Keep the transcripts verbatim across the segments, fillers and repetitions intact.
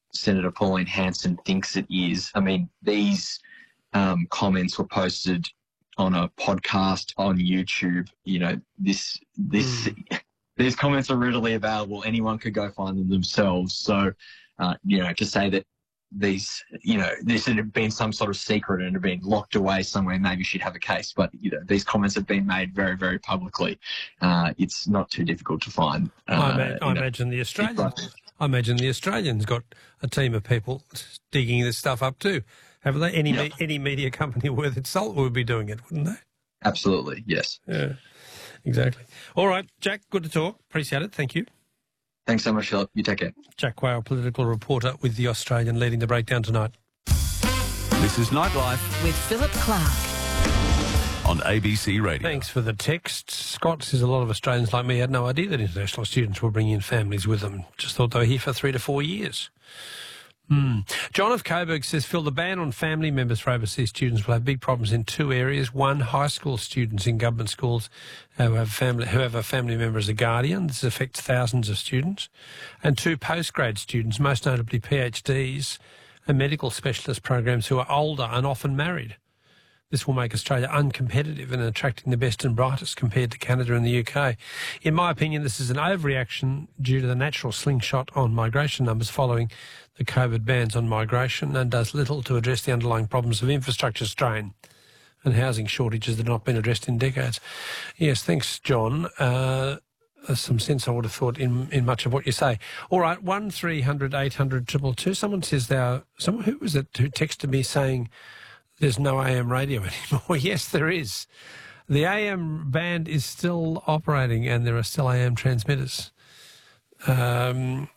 Senator Pauline Hanson thinks it is. I mean, these um, comments were posted on a podcast on YouTube. You know, this this mm. these comments are readily available. Anyone could go find them themselves. So, uh, you know, to say that these, you know, this had been some sort of secret and had been locked away somewhere, maybe she'd have a case. But, you know, these comments have been made very, very publicly. Uh, it's not too difficult to find. Uh, I, ma- I imagine the Australians. I imagine the Australians got a team of people digging this stuff up too. Haven't they? Any yep. me- any media company worth its salt would be doing it, wouldn't they? Absolutely, yes. Yeah, exactly. All right, Jack, good to talk. Appreciate it. Thank you. Thanks so much, Philip. You take care. Jack Quayle, political reporter with The Australian, leading the breakdown tonight. This is Nightlife with Philip Clark on A B C Radio. Thanks for the text. Scott says a lot of Australians like me had no idea that international students were bringing in families with them. Just thought they were here for three to four years. Hmm. John of Coburg says, Phil, the ban on family members for overseas students will have big problems in two areas. One, high school students in government schools who have, family, who have a family member as a guardian. This affects thousands of students. And two, postgrad students, most notably PhDs and medical specialist programs who are older and often married. This will make Australia uncompetitive in attracting the best and brightest compared to Canada and the U K. In my opinion, this is an overreaction due to the natural slingshot on migration numbers following the COVID bans on migration and does little to address the underlying problems of infrastructure strain and housing shortages that have not been addressed in decades. Yes, thanks, John. Uh, there's some sense, I would have thought, in, in much of what you say. All right, one three hundred eight hundred two two two. Someone says there, someone, who was it who texted me saying there's no A M radio anymore? Yes, there is. The A M band is still operating and there are still A M transmitters. Um,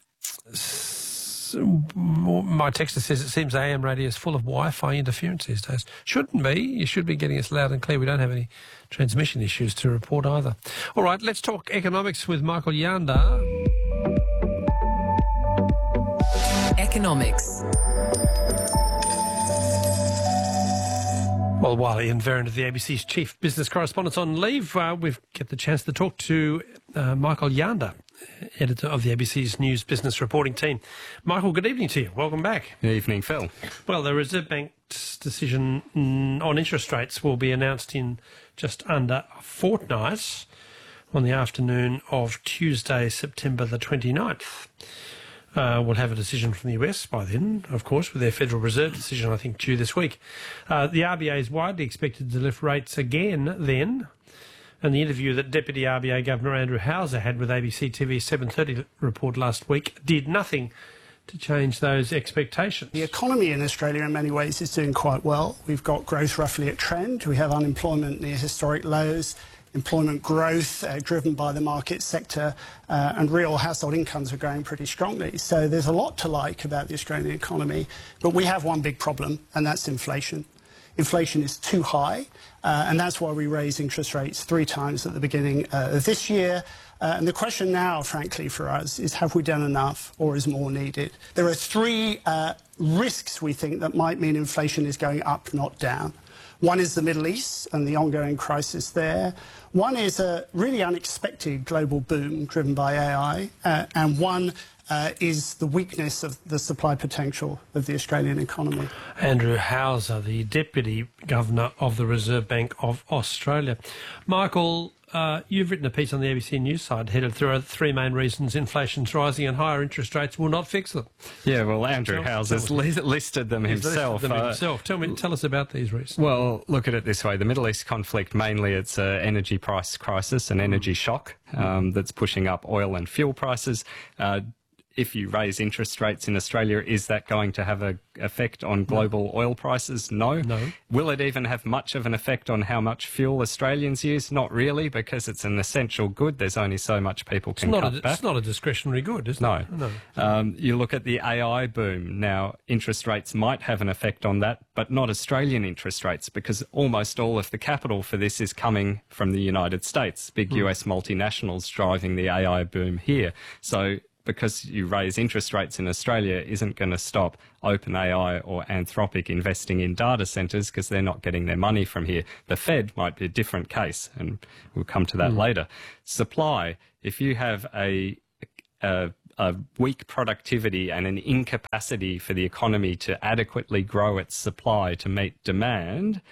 so my texter says it seems A M radio is full of Wi-Fi interference these days. Shouldn't be. You should be getting us loud and clear. We don't have any transmission issues to report either. All right, let's talk economics with Michael Yanda. Economics. Well, while Ian Verrand of the A B C's chief business correspondent's on leave, uh, we've get the chance to talk to uh, Michael Yanda, editor of the A B C's news business reporting team. Michael, good evening to you. Welcome back. Good evening, Phil. Well, the Reserve Bank's decision on interest rates will be announced in just under a fortnight on the afternoon of Tuesday, September the twenty-ninth. Uh, we'll have a decision from the U S by then, of course, with their Federal Reserve decision, I think, due this week. Uh, the R B A is widely expected to lift rates again then. And the interview that Deputy R B A Governor Andrew Hauser had with A B C T V's seven thirty report last week did nothing to change those expectations. The economy in Australia in many ways is doing quite well. We've got growth roughly at trend. We have unemployment near historic lows. Employment growth uh, driven by the market sector uh, and real household incomes are growing pretty strongly. So there's a lot to like about the Australian economy, but we have one big problem, and that's inflation. Inflation is too high, uh, and that's why we raised interest rates three times at the beginning uh, of this year. Uh, and the question now, frankly, for us is have we done enough or is more needed? There are three uh, risks, we think, that might mean inflation is going up, not down. One is the Middle East and the ongoing crisis there. One is a really unexpected global boom driven by A I. Uh, and one uh, is the weakness of the supply potential of the Australian economy. Andrew Hauser, the Deputy Governor of the Reserve Bank of Australia. Michael, uh, you've written a piece on the A B C News site headed through three main reasons inflation's rising and higher interest rates will not fix them. Yeah, well, Andrew Hauser's li- listed them He's himself. Listed them uh, himself. Tell me, tell us about these reasons. Well, look at it this way. The Middle East conflict, mainly it's an energy price crisis, an energy shock um, that's pushing up oil and fuel prices. Uh, if you raise interest rates in Australia, is that going to have an effect on global no. oil prices? No. No. Will it even have much of an effect on how much fuel Australians use? Not really, because it's an essential good. There's only so much people can it's not cut a, back. It's not a discretionary good, is no. it? No. Um, you look at the A I boom. Now, interest rates might have an effect on that, but not Australian interest rates, because almost all of the capital for this is coming from the United States. Big mm. U S multinationals driving the A I boom here. So because you raise interest rates in Australia isn't going to stop OpenAI or Anthropic investing in data centres because they're not getting their money from here. The Fed might be a different case, and we'll come to that mm. later. Supply, if you have a, a a weak productivity and an incapacity for the economy to adequately grow its supply to meet demand,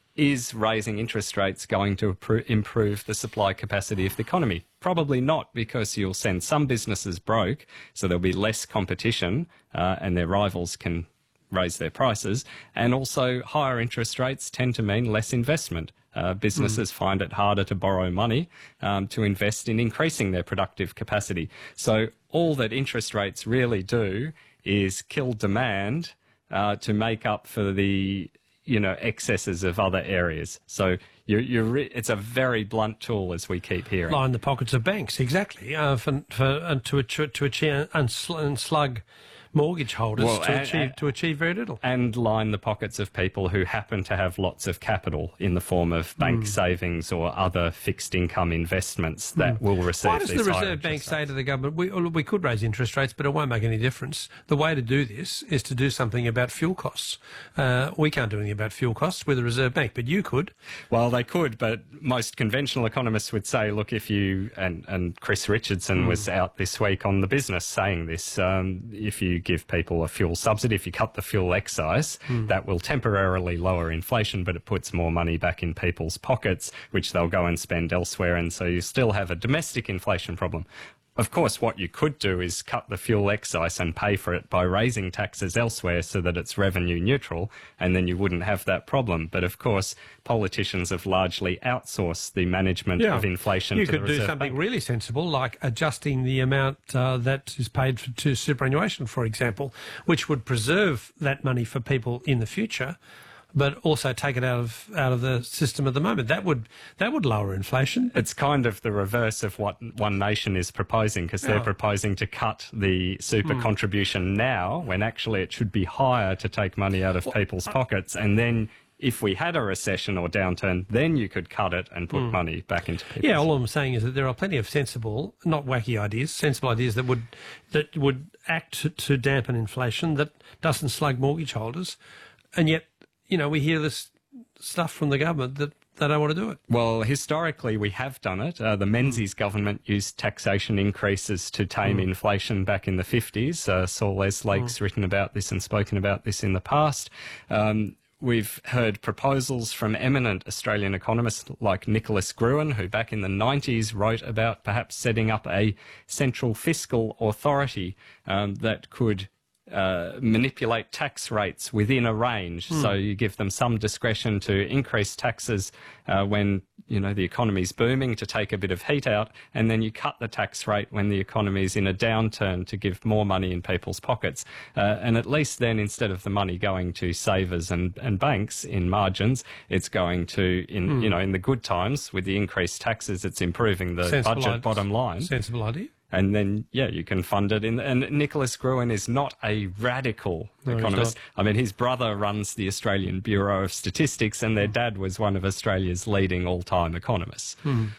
is raising interest rates going to improve the supply capacity of the economy? Probably not, because you'll send some businesses broke, so there'll be less competition uh, and their rivals can raise their prices. And also higher interest rates tend to mean less investment. Uh, businesses mm. find it harder to borrow money um, to invest in increasing their productive capacity. So all that interest rates really do is kill demand uh, to make up for the, you know, excesses of other areas. So you're, you're re- it's a very blunt tool, as we keep hearing. Line the pockets of banks, exactly, uh, for, for, uh, to, achieve, to achieve unslug mortgage holders well, to, and, achieve, and, to achieve very little. And line the pockets of people who happen to have lots of capital in the form of bank mm. savings or other fixed income investments that mm. will receive Why does these the higher Reserve Bank rates? say to the government, we, we could raise interest rates, but it won't make any difference? The way to do this is to do something about fuel costs. Uh, we can't do anything about fuel costs. We're the Reserve Bank, but you could. Well, they could, but most conventional economists would say, look, if you, and, and Chris Richardson mm. was out this week on The Business saying this, um, if you give people a fuel subsidy, if you cut the fuel excise, mm. that will temporarily lower inflation, but it puts more money back in people's pockets, which they'll go and spend elsewhere. And so you still have a domestic inflation problem. Of course, what you could do is cut the fuel excise and pay for it by raising taxes elsewhere so that it's revenue neutral, and then you wouldn't have that problem. But of course, politicians have largely outsourced the management yeah. of inflation you to the could do Reserve something Bank. really sensible, like adjusting the amount uh, that is paid for, to superannuation, for example, which would preserve that money for people in the future, but also take it out of out of the system at the moment. That would that would lower inflation. It's kind of the reverse of what One Nation is proposing, because they're yeah. proposing to cut the super mm. contribution now, when actually it should be higher to take money out of well, people's pockets. And then if we had a recession or downturn, then you could cut it and put mm. money back into people's. Yeah, all I'm saying is that there are plenty of sensible, not wacky ideas, sensible ideas that would that would act to, to dampen inflation, that doesn't slug mortgage holders, and yet, you know, we hear this stuff from the government that they don't want to do it. Well, historically, we have done it. Uh, the Menzies government used taxation increases to tame mm. inflation back in the fifties. Uh, Saul Eslake's mm. written about this and spoken about this in the past. Um, we've heard proposals from eminent Australian economists like Nicholas Gruen, who back in the nineties wrote about perhaps setting up a central fiscal authority um, that could Uh, manipulate tax rates within a range. Mm. So you give them some discretion to increase taxes uh, when, you know, the economy's booming to take a bit of heat out, and then you cut the tax rate when the economy's in a downturn to give more money in people's pockets. Uh, and at least then, instead of the money going to savers and, and banks in margins, it's going to, in mm. you know, in the good times with the increased taxes, it's improving the Sensible budget ideas. Bottom line. Sensible idea. And then, yeah, you can fund it. In, and Nicholas Gruen is not a radical no, economist. I mean, his brother runs the Australian Bureau of Statistics, and their dad was one of Australia's leading all-time economists. Hmm.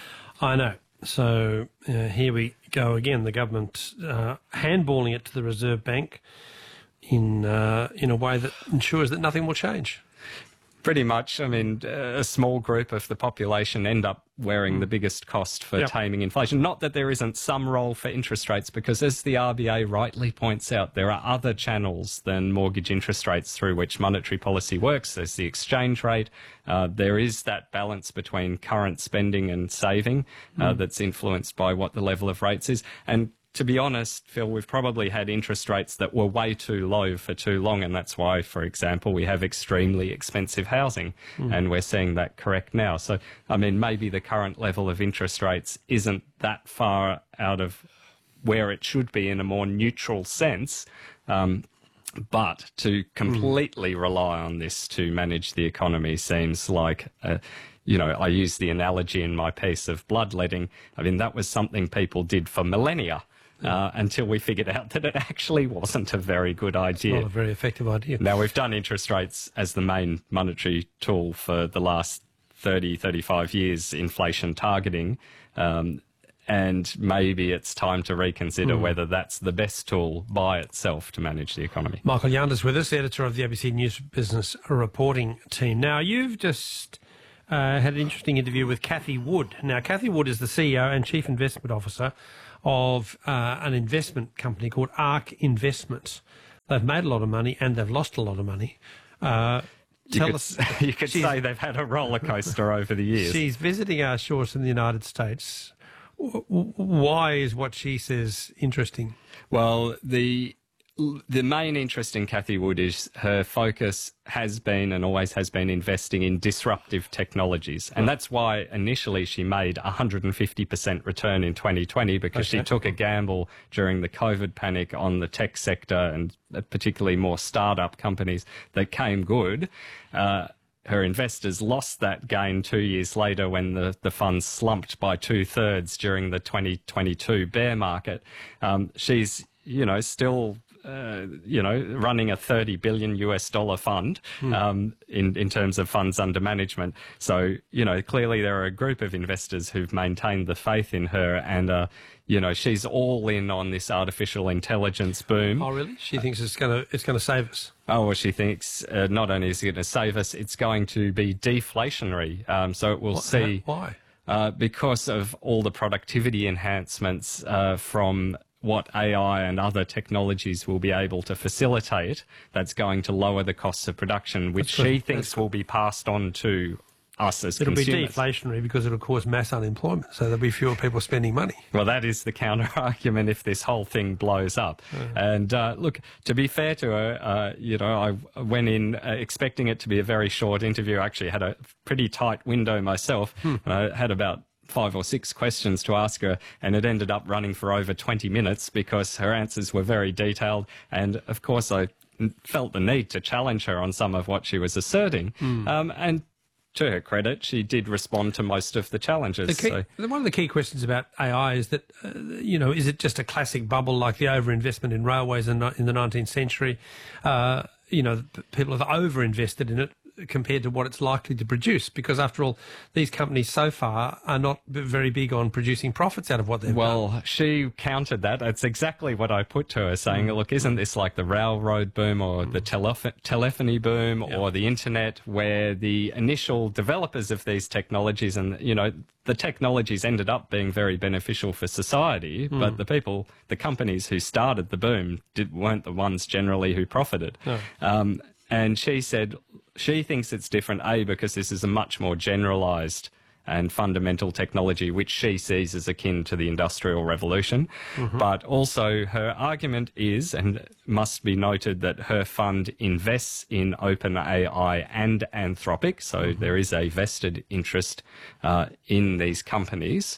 I know. So uh, here we go again. The government uh, handballing it to the Reserve Bank in uh, in a way that ensures that nothing will change. Pretty much. I mean, a small group of the population end up wearing mm. the biggest cost for yep. taming inflation. Not that there isn't some role for interest rates, because as the R B A rightly points out, there are other channels than mortgage interest rates through which monetary policy works. There's the exchange rate. Uh, there is that balance between current spending and saving uh, mm. that's influenced by what the level of rates is. And to be honest, Phil, we've probably had interest rates that were way too low for too long, and that's why, for example, we have extremely expensive housing, mm. and we're seeing that correct now. So, I mean, maybe the current level of interest rates isn't that far out of where it should be in a more neutral sense, um, but to completely mm. rely on this to manage the economy seems like a, you know, I use the analogy in my piece of bloodletting. I mean, that was something people did for millennia. Uh, until we figured out that it actually wasn't a very good idea. It's not a very effective idea. Now, we've done interest rates as the main monetary tool for the last thirty, thirty-five years, inflation targeting, um, and maybe it's time to reconsider mm. whether that's the best tool by itself to manage the economy. Michael Yanda's with us, editor of the A B C News Business reporting team. Now, you've just Uh, had an interesting interview with Cathy Wood. Now, Cathy Wood is the C E O and Chief Investment Officer of uh, an investment company called ARK Investments. They've made a lot of money and they've lost a lot of money. Uh, You tell could, us, you could say they've had a roller coaster over the years. She's visiting our shores in the United States. W- w- why is what she says interesting? Well, the the main interest in Cathie Wood is her focus has been and always has been investing in disruptive technologies. And that's why initially she made a one hundred fifty percent return in twenty twenty, because Okay. she took a gamble during the COVID panic on the tech sector and particularly more startup companies that came good. Uh, her investors lost that gain two years later when the, the fund slumped by two-thirds during the twenty twenty-two bear market. Um, she's, you know, still... Uh, you know, running a thirty billion U S dollar fund um, in, in terms of funds under management. So, you know, clearly there are a group of investors who've maintained the faith in her and, uh, you know, she's all in on this artificial intelligence boom. Oh, really? She thinks it's going to it's going to save us. Oh, well, she thinks uh, not only is it going to save us, it's going to be deflationary. Um, so it will What- see... Why? Uh, because of all the productivity enhancements uh, from what A I and other technologies will be able to facilitate, that's going to lower the costs of production, which That's good. she thinks will be passed on to us as It'll consumers. be deflationary because it'll cause mass unemployment, so there'll be fewer people spending money. Well, that is the counter-argument if this whole thing blows up. And uh, look, to be fair to her, uh, you know, I went in uh, expecting it to be a very short interview. I actually had a pretty tight window myself. Hmm. I had about five or six questions to ask her, and it ended up running for over twenty minutes because her answers were very detailed. And, of course, I felt the need to challenge her on some of what she was asserting. Hmm. Um, and to her credit, she did respond to most of the challenges. The key, so. One of the key questions about A I is that, uh, you know, is it just a classic bubble like the overinvestment in railways in, in the nineteenth century? Uh, you know, people have overinvested in it compared to what it's likely to produce, because after all, these companies so far are not very big on producing profits out of what they've well, done. she countered that. That's exactly what I put to her, saying, Mm. look, isn't this like the railroad boom or the telef- telephony boom Yeah. or the internet, where the initial developers of these technologies and, you know, the technologies ended up being very beneficial for society, Mm. but the people, the companies who started the boom did, weren't the ones generally who profited. No. Um, and she said she thinks it's different, A, because this is a much more generalised and fundamental technology, which she sees as akin to the Industrial Revolution. Mm-hmm. But also her argument is, and must be noted, that her fund invests in OpenAI and Anthropic, so Mm-hmm. there is a vested interest uh, in these companies.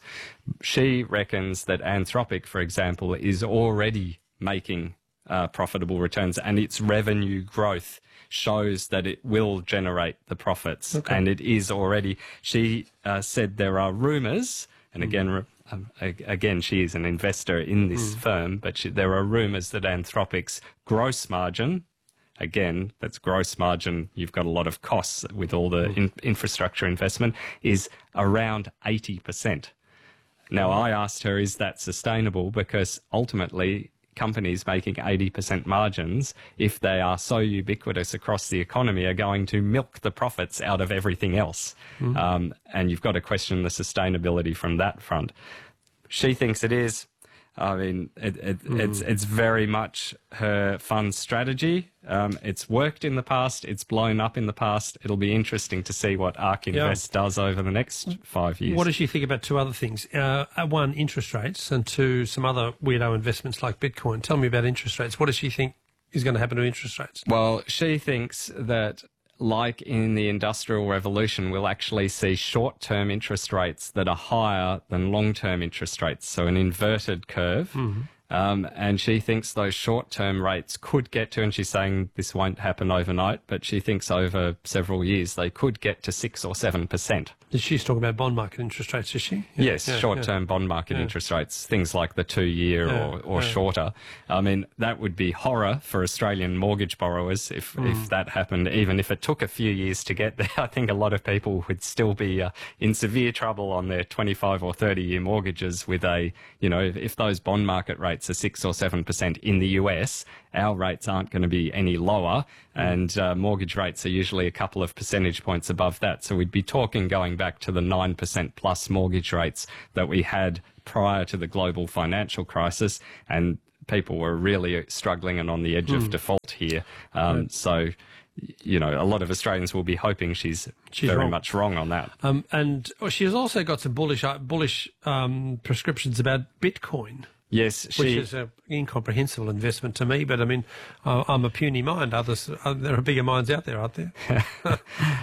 She reckons that Anthropic, for example, is already making uh, profitable returns, and its revenue growth shows that it will generate the profits. Okay. And it is already. She uh, said there are rumours, and again, re- um, a- again, she is an investor in this firm, but she, there are rumours that Anthropic's gross margin, again, that's gross margin, you've got a lot of costs with all the in- infrastructure investment, is around eighty percent. Now, I asked her, is that sustainable? Because ultimately, companies making eighty percent margins, if they are so ubiquitous across the economy, are going to milk the profits out of everything else. Mm. Um, and you've got to question the sustainability from that front. She thinks it is. I mean, it, it, mm. it's it's very much her fund strategy. Um, it's worked in the past. It's blown up in the past. It'll be interesting to see what ARK Invest yeah. does over the next five years. What does she think about two other things? Uh, one, interest rates, and two, some other weirdo investments like Bitcoin. Tell me about interest rates. What does she think is going to happen to interest rates? Well, she thinks that, like in the Industrial Revolution, we'll actually see short-term interest rates that are higher than long-term interest rates, so an inverted curve. Mm-hmm. Um, and she thinks those short-term rates could get to, and she's saying this won't happen overnight, but she thinks over several years they could get to six or seven percent. She's talking about bond market interest rates, is she? Yeah, yes, yeah, short-term yeah. bond market yeah. interest rates, things like the two-year yeah, or, or yeah. shorter. I mean, that would be horror for Australian mortgage borrowers if, mm. if that happened. Even if it took a few years to get there, I think a lot of people would still be uh, in severe trouble on their twenty-five or thirty-year mortgages with a, you know, if, if those bond market rates are six or seven percent in the U S, our rates aren't going to be any lower, and uh, mortgage rates are usually a couple of percentage points above that. So we'd be talking going back to the nine percent plus mortgage rates that we had prior to the global financial crisis, and people were really struggling and on the edge mm. of default here. Um, right. So, you know, a lot of Australians will be hoping she's, she's very wrong. much wrong on that. Um, and well, she has also got some bullish bullish um, prescriptions about Bitcoin. Yes, she... Which is an incomprehensible investment to me, but I mean, uh, I'm a puny mind. Others, uh, there are bigger minds out there, aren't there? uh,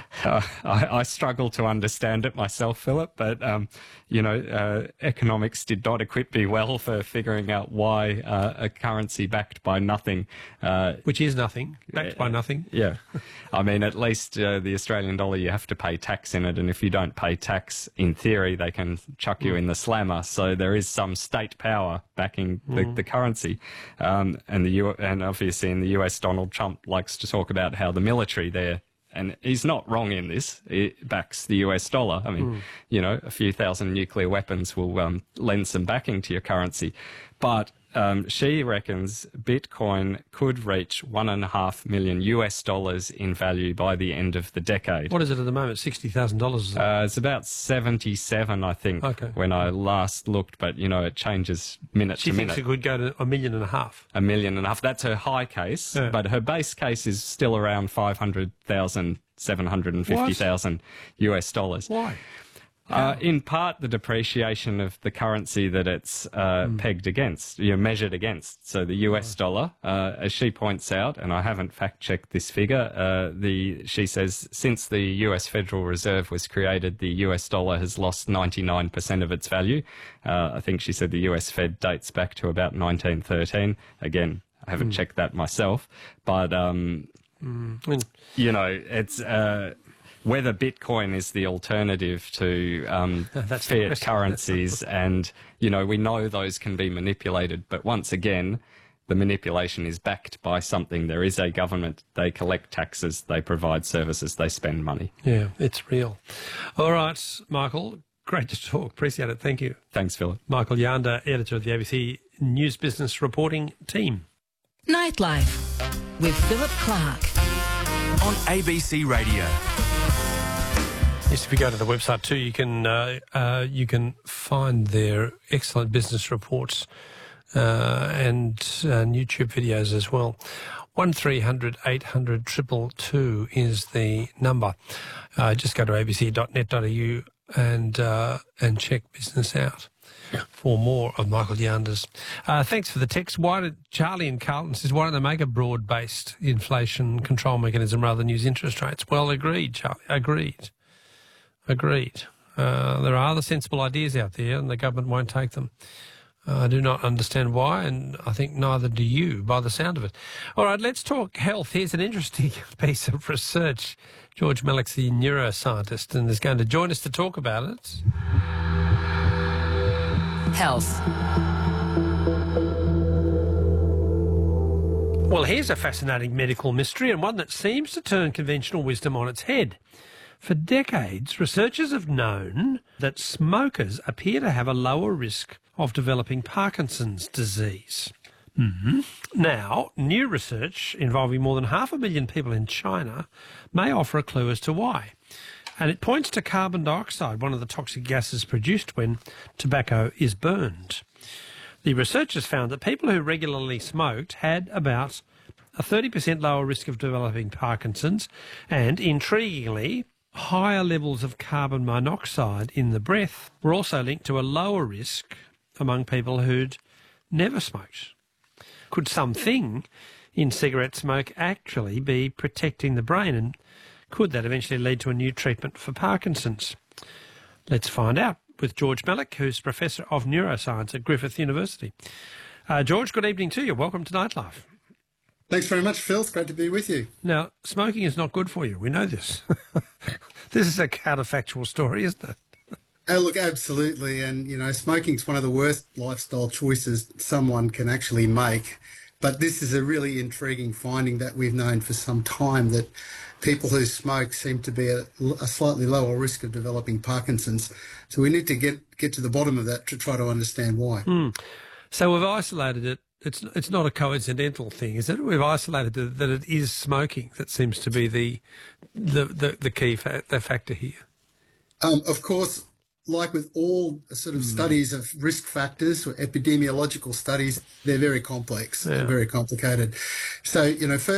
I, I struggle to understand it myself, Philip, but, um, you know, uh, economics did not equip me well for figuring out why uh, a currency backed by nothing... Uh, Which is nothing, backed uh, by nothing. Yeah. I mean, at least uh, the Australian dollar, you have to pay tax in it, and if you don't pay tax, in theory, they can chuck you mm. in the slammer, so there is some state power backing the, mm. the currency. Um, and the U and obviously in the U S, Donald Trump likes to talk about how the military there, and he's not wrong in this, it backs the U S dollar. I mean, mm. you know, a few thousand nuclear weapons will um, lend some backing to your currency. But um, she reckons Bitcoin could reach one and a half million U S dollars in value by the end of the decade. What is it at the moment? sixty thousand dollars? Uh, it's about seventy-seven, I think, okay. when I last looked. But, you know, it changes minute she to minute. She thinks it could go to a million and a half. A million and a half. That's her high case. Yeah. But her base case is still around five hundred thousand, seven hundred fifty thousand U S dollars. Why? Uh, in part, the depreciation of the currency that it's uh, mm. pegged against, you know, measured against. So the U S dollar, uh, as she points out, and I haven't fact-checked this figure, uh, the she says since the U S Federal Reserve was created, the U S dollar has lost ninety-nine percent of its value. Uh, I think she said the U S Fed dates back to about nineteen thirteen. Again, I haven't mm. checked that myself, but, um, mm. you know, it's... Uh, whether Bitcoin is the alternative to um, fiat currencies, and, you know, we know those can be manipulated, but once again, the manipulation is backed by something. There is a government, they collect taxes, they provide services, they spend money. Yeah, it's real. All right, Michael, great to talk. Appreciate it. Thank you. Thanks, Philip. Michael Yanda, editor of the A B C News Business Reporting Team. Nightlife with Philip Clark on A B C Radio. Yes, if you go to the website too, you can uh, uh, you can find their excellent business reports uh, and uh, YouTube videos as well. One three hundred eight hundred two two two is the number. Uh, just go to a b c dot net dot a u and uh, and check business out for more of Michael Yanda's. Uh, thanks for the text. Why did Charlie in Carlton says, why don't they make a broad-based inflation control mechanism rather than use interest rates? Well, agreed, Charlie. Agreed. Agreed. Uh, there are other sensible ideas out there and the government won't take them. Uh, I do not understand why, and I think neither do you by the sound of it. All right, let's talk health. Here's an interesting piece of research. George Mellick's the neuroscientist and is going to join us to talk about it. Health. Well, here's a fascinating medical mystery and one that seems to turn conventional wisdom on its head. For decades, researchers have known that smokers appear to have a lower risk of developing Parkinson's disease. Mm-hmm. Now, new research involving more than half a million people in China may offer a clue as to why. And it points to carbon dioxide, one of the toxic gases produced when tobacco is burned. The researchers found that people who regularly smoked had about a thirty percent lower risk of developing Parkinson's and, intriguingly, higher levels of carbon monoxide in the breath were also linked to a lower risk among people who'd never smoked. Could something in cigarette smoke actually be protecting the brain, and could that eventually lead to a new treatment for Parkinson's? Let's find out with George Mellick, who's Professor of Neuroscience at Griffith University. Uh, George, good evening to you. Welcome to Nightlife. Thanks very much, Phil. It's great to be with you. Now, smoking is not good for you. We know this. This is a counterfactual story, isn't it? Oh, look, absolutely. And, you know, smoking is one of the worst lifestyle choices someone can actually make. But this is a really intriguing finding that we've known for some time, that people who smoke seem to be at a slightly lower risk of developing Parkinson's. So we need to get, get to the bottom of that to try to understand why. Mm. So we've isolated it. It's it's not a coincidental thing, is it? We've isolated the, that it is smoking that seems to be the the, the, the key fa- the factor here. Um, of course, like with all sort of mm. studies of risk factors or epidemiological studies, they're very complex, yeah. and very complicated. So, you know, first